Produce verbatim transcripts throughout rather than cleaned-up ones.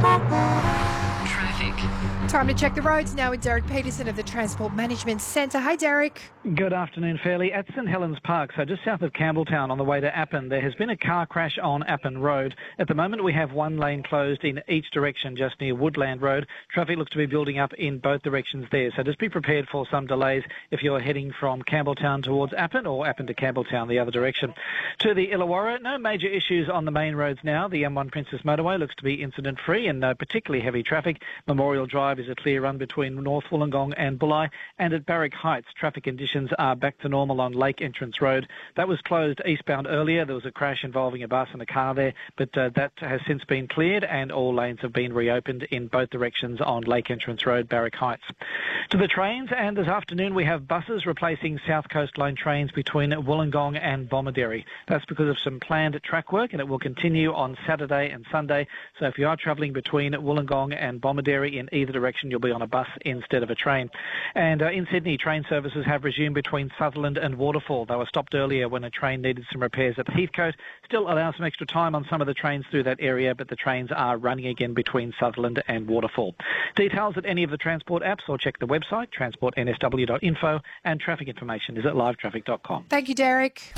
Traffic. Time to check the roads now with Derek Peterson of the Transport Management Centre. Hi, Derek. Good afternoon, Fairley. At St Helens Park, so just south of Campbelltown on the way to Appin, there has been a car crash on Appin Road. At the moment, we have one lane closed in each direction just near Woodland Road. Traffic looks to be building up in both directions there, so just be prepared for some delays if you're heading from Campbelltown towards Appin or Appin to Campbelltown the other direction. To the Illawarra, no major issues on the main roads now. The M one Princess Motorway looks to be incident-free and no particularly heavy traffic. Memorial Drive is a clear run between North Wollongong and Bulli, and at Barrack Heights, traffic conditions are back to normal on Lake Entrance Road. That was closed eastbound earlier. There was a crash involving a bus and a car there, but uh, that has since been cleared and all lanes have been reopened in both directions on Lake Entrance Road, Barrack Heights. To the trains, and this afternoon we have buses replacing South Coast Line trains between Wollongong and Bomaderry. That's because of some planned track work, and it will continue on Saturday and Sunday. So if you are travelling between Wollongong and Bomaderry in either direction, you'll be on a bus instead of a train. And uh, in Sydney, train services have resumed between Sutherland and Waterfall. They were stopped earlier when a train needed some repairs at Heathcote. Still allows some extra time on some of the trains through that area, but the trains are running again between Sutherland and Waterfall. Details at any of the transport apps or check the website, transport n s w dot info, and traffic information is at live traffic dot com. Thank you, Derek.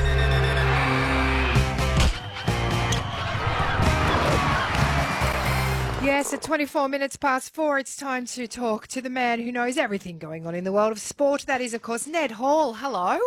Yes, at twenty-four minutes past four, it's time to talk to the man who knows everything going on in the world of sport. That is, of course, Ned Hall. Hello.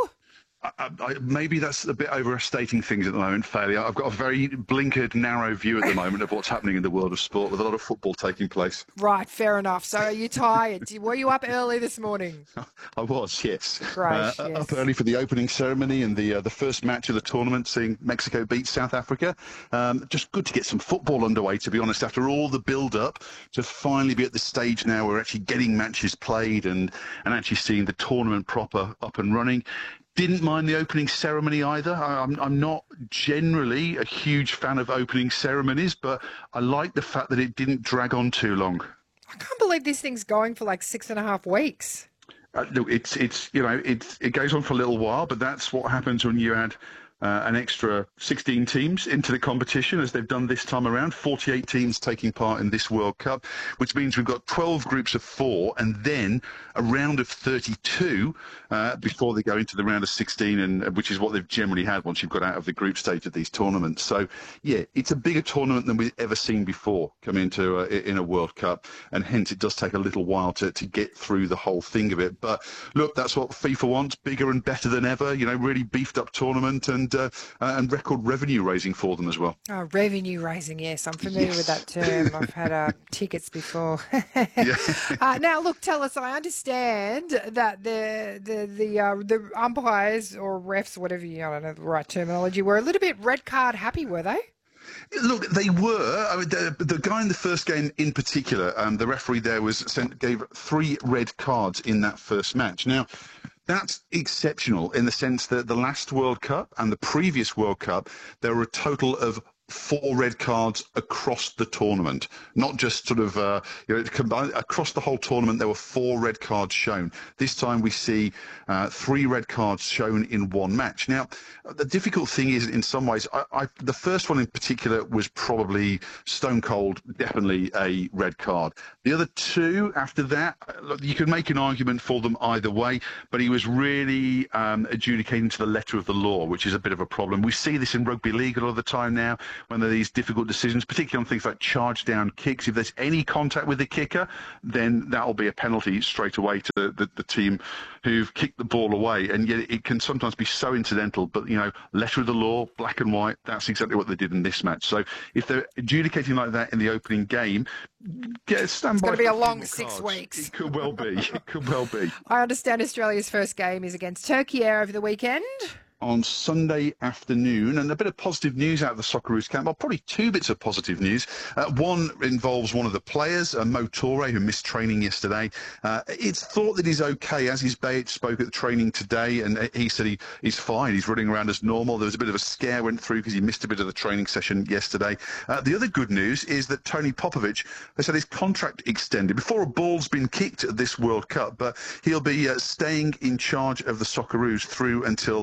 I, I, maybe that's a bit overstating things at the moment, Failure. I've got a very blinkered, narrow view at the moment of what's happening in the world of sport, with a lot of football taking place. Right, fair enough. So are you tired? Were you up early this morning? I was, yes. Great, uh, yes. Up early for the opening ceremony and the uh, the first match of the tournament, seeing Mexico beat South Africa. Um, just good to get some football underway, to be honest, after all the build-up, to finally be at the stage now where we're actually getting matches played and, and actually seeing the tournament proper up and running. Didn't mind the opening ceremony either. I'm, I'm not generally a huge fan of opening ceremonies, but I like the fact that it didn't drag on too long. I can't believe this thing's going for like six and a half weeks. Uh, look, it's it's you know it's it goes on for a little while, but that's what happens when you add uh, an extra sixteen teams into the competition, as they've done this time around. forty-eight teams taking part in this World Cup, which means we've got twelve groups of four, and then a round of thirty-two uh, before they go into the round of sixteen, and which is what they've generally had once you've got out of the group stage of these tournaments. So, yeah, it's a bigger tournament than we've ever seen before come into uh, in a World Cup, and hence it does take a little while to, to get through the whole thing of it. But look, that's what FIFA wants, bigger and better than ever, you know, really beefed up tournament and uh, and record revenue raising for them as well. Oh, revenue raising, yes. I'm familiar Yes. with that term. I've had uh, tickets before. Yeah. uh, now, look, tell us, I understand that the the the, uh, the umpires or refs, whatever you, I don't know the right terminology, were a little bit red card happy, were they? Look, they were. I mean, the, the guy in the first game in particular, um, the referee there was sent, gave three red cards in that first match. Now, that's exceptional in the sense that the last World Cup and the previous World Cup, there were a total of four red cards across the tournament, not just sort of, uh, you know, combined, across the whole tournament, there were four red cards shown. This time we see uh, three red cards shown in one match. Now, the difficult thing is, in some ways, I, I, the first one in particular was probably stone cold, definitely a red card. The other two after that, look, you could make an argument for them either way, but he was really um, adjudicating to the letter of the law, which is a bit of a problem. We see this in rugby league a lot of the time now, when there are these difficult decisions, particularly on things like charge down kicks. If there's any contact with the kicker, then that'll be a penalty straight away to the, the, the team who've kicked the ball away. And yet it can sometimes be so incidental, but, you know, letter of the law, black and white, that's exactly what they did in this match. So if they're adjudicating like that in the opening game, get stand It's by. going to be a for long more six cards. weeks. It could well be. It could well be. I understand Australia's first game is against Turkey Air over the weekend. On Sunday afternoon, and a bit of positive news out of the Socceroos camp. Well, probably two bits of positive news. Uh, one involves one of the players, uh, Mo Toure, who missed training yesterday. Uh, it's thought that he's okay. Aziz Bayat spoke at the training today, and he said he, he's fine. He's running around as normal. There was a bit of a scare went through because he missed a bit of the training session yesterday. Uh, the other good news is that Tony Popovic has had his contract extended before a ball's been kicked at this World Cup, but he'll be uh, staying in charge of the Socceroos through until uh,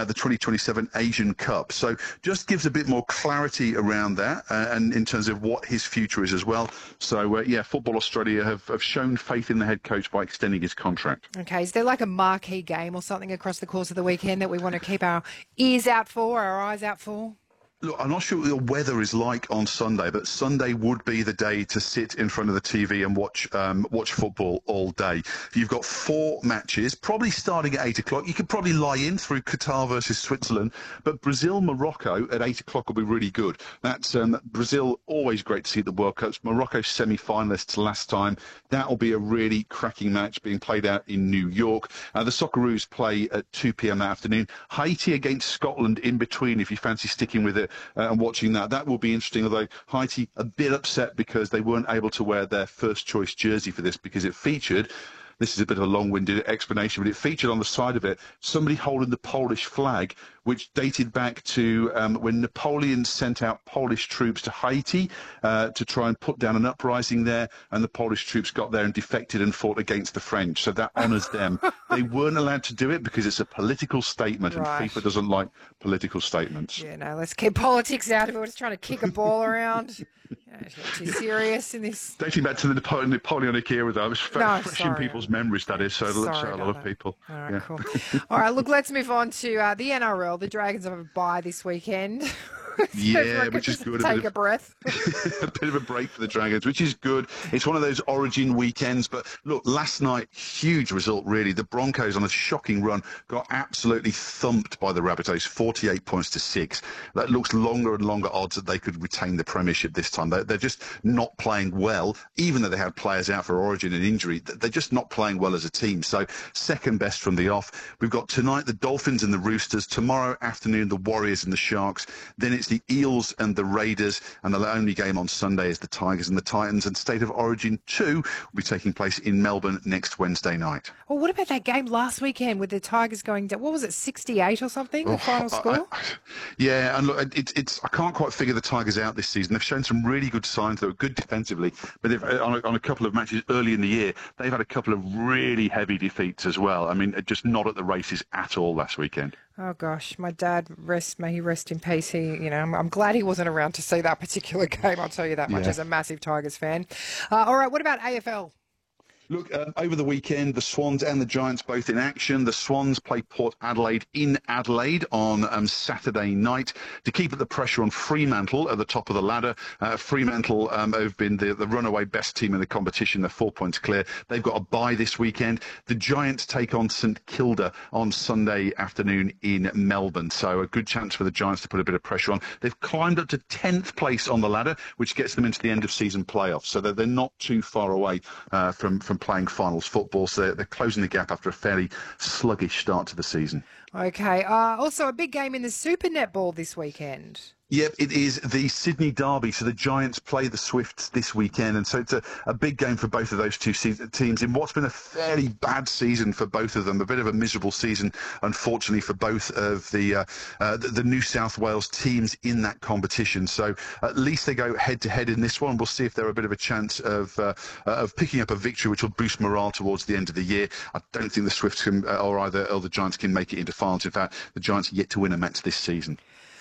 the twenty twenty-seven Asian Cup. So just gives a bit more clarity around that uh, and in terms of what his future is as well. So, uh, yeah, Football Australia have, have shown faith in the head coach by extending his contract. Okay, is there like a marquee game or something across the course of the weekend that we want to keep our ears out for, our eyes out for? Look, I'm not sure what the weather is like on Sunday, but Sunday would be the day to sit in front of the T V and watch um, watch football all day. You've got four matches, probably starting at eight o'clock. You could probably lie in through Qatar versus Switzerland, but Brazil-Morocco at eight o'clock will be really good. That's um, Brazil, always great to see at the World Cups. Morocco semi-finalists last time. That will be a really cracking match being played out in New York. Uh, the Socceroos play at two p.m. that afternoon. Haiti against Scotland in between, if you fancy sticking with it. Uh, and watching that. That will be interesting, although Haiti a bit upset because they weren't able to wear their first choice jersey for this because it featured, this is a bit of a long-winded explanation, but it featured on the side of it somebody holding the Polish flag, which dated back to um, when Napoleon sent out Polish troops to Haiti uh, to try and put down an uprising there, and the Polish troops got there and defected and fought against the French. So that honours them. They weren't allowed to do it because it's a political statement, Right. and FIFA doesn't like political statements. Yeah, no, let's keep politics out of it. We're just trying to kick a ball around. Yeah, it's not too serious in this. Dating back to the Napo- Napoleonic era, though, it's very No, fresh in sorry. people's memories, that is, so it looks Sorry at a about lot of that. people. All right, Yeah. cool. All right, look, let's move on to uh, the N R L. The Dragons have a bye this weekend. So Yeah, everyone can which is just good. A Take bit a of- breath. A bit of a break for the Dragons, which is good. It's one of those origin weekends. But look, last night, huge result, really. The Broncos, on a shocking run, got absolutely thumped by the Rabbitohs, forty-eight points to six. That looks longer and longer odds that they could retain the premiership this time. They're, they're just not playing well, even though they had players out for origin and injury. They're just not playing well as a team. So second best from the off. We've got tonight the Dolphins and the Roosters. Tomorrow afternoon, the Warriors and the Sharks. Then it's the Eels and the Raiders, and the only game on Sunday is the Tigers and the Titans. And State of Origin two will be taking place in Melbourne next Wednesday night. Well, what about that game last weekend with the Tigers going down? What was it, sixty-eight or something, the final I- score? I- yeah, and look, it's it's I can't quite figure the Tigers out this season. They've shown some really good signs. They were good defensively, but they've, on, a, on a couple of matches early in the year, they've had a couple of really heavy defeats as well. I mean, just not at the races at all last weekend. Oh gosh, my dad, rest may he rest in peace. He, you know, I'm, I'm glad he wasn't around to see that particular game. I'll tell you that much Yeah. as a massive Tigers fan. Uh, all right, what about A F L? Look, um, over the weekend, the Swans and the Giants both in action. The Swans play Port Adelaide in Adelaide on um, Saturday night to keep up the pressure on Fremantle at the top of the ladder. Uh, Fremantle um, have been the, the runaway best team in the competition. They're four points clear. They've got a bye this weekend. The Giants take on St Kilda on Sunday afternoon in Melbourne. So a good chance for the Giants to put a bit of pressure on. They've climbed up to tenth place on the ladder, which gets them into the end of season playoffs. So they're, they're not too far away uh, from, from playing finals football, so they're, they're closing the gap after a fairly sluggish start to the season. Okay. Uh, also, a big game in the Super Netball this weekend. Yep, it is the Sydney Derby. So the Giants play the Swifts this weekend, and so it's a, a big game for both of those two se- teams in what's been a fairly bad season for both of them. A bit of a miserable season, unfortunately, for both of the uh, uh, the, the New South Wales teams in that competition. So at least they go head to head in this one. We'll see if they're a bit of a chance of uh, uh, of picking up a victory, which will boost morale towards the end of the year. I don't think the Swifts can, uh, or either or the Giants can make it into finals. In fact, the Giants are yet to win a match this season.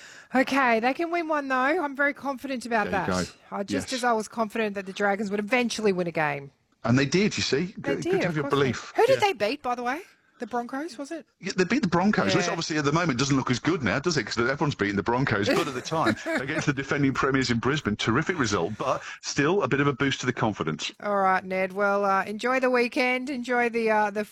Okay, they can win one though. I'm very confident about There you that. go. Uh, just Yes. as I was confident that the Dragons would eventually win a game. And they did, you see. They Good, did. good to of have your course they- belief. Who did Yeah. they beat, by the way? The Broncos, was it? Yeah, they beat the Broncos, which Yeah. obviously at the moment doesn't look as good now, does it? Because everyone's beating the Broncos. But at the time, against the defending premiers in Brisbane, terrific result, but still a bit of a boost to the confidence. All right, Ned. Well, uh, enjoy the weekend. Enjoy the uh, the